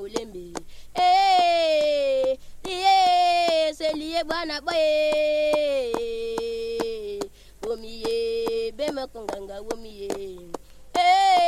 lembe liye se liye bwana boye womiye bema konganga womiye